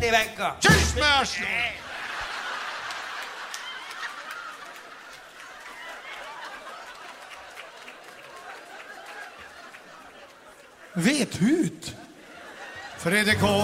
i veckan. Tyst med arslet! Vet hut. Fredrik H.